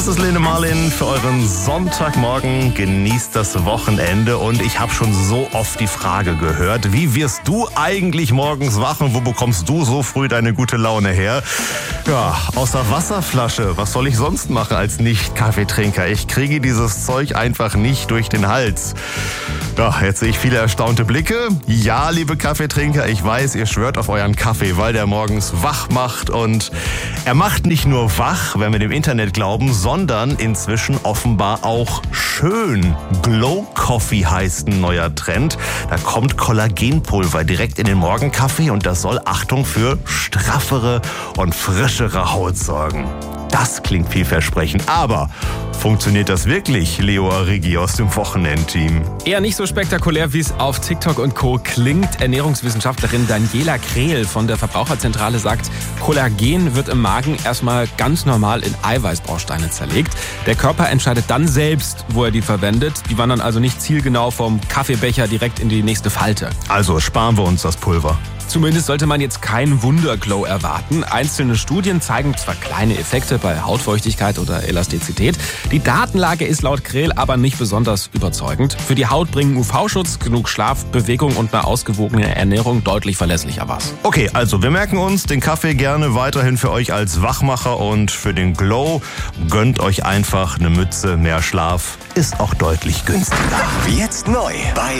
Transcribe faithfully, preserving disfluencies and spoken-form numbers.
Das ist Lene Marlin für euren Sonntagmorgen. Genießt das Wochenende und ich habe schon so oft die Frage gehört, wie wirst du eigentlich morgens wach und wo bekommst du so früh deine gute Laune her? Ja, aus der Wasserflasche. Was soll ich sonst machen als Nicht-Kaffeetrinker? Ich kriege dieses Zeug einfach nicht durch den Hals. Ja, jetzt sehe ich viele erstaunte Blicke. Ja, liebe Kaffeetrinker, ich weiß, ihr schwört auf euren Kaffee, weil der morgens wach macht. Und er macht nicht nur wach, wenn wir dem Internet glauben, sondern inzwischen offenbar auch schön. Glow Coffee heißt ein neuer Trend. Da kommt Kollagenpulver direkt in den Morgenkaffee und das soll, Achtung, für straffere und frischere Haut sorgen. Das klingt vielversprechend, aber funktioniert das wirklich, Leo Arrighi aus dem Wochenendteam? Eher nicht so spektakulär, wie es auf TikTok und Co. klingt. Ernährungswissenschaftlerin Daniela Krehl von der Verbraucherzentrale sagt, Kollagen wird im Magen erstmal ganz normal in Eiweißbausteine zerlegt. Der Körper entscheidet dann selbst, wo er die verwendet. Die wandern also nicht zielgenau vom Kaffeebecher direkt in die nächste Falte. Also sparen wir uns das Pulver. Zumindest sollte man jetzt keinen Wunderglow erwarten. Einzelne Studien zeigen zwar kleine Effekte bei Hautfeuchtigkeit oder Elastizität. Die Datenlage ist laut Krehl aber nicht besonders überzeugend. Für die Haut bringen U V-Schutz, genug Schlaf, Bewegung und eine ausgewogene Ernährung deutlich verlässlicher was. Okay, also wir merken uns den Kaffee gerne weiterhin für euch als Wachmacher und für den Glow gönnt euch einfach eine Mütze, mehr Schlaf, ist auch deutlich günstiger. Jetzt neu bei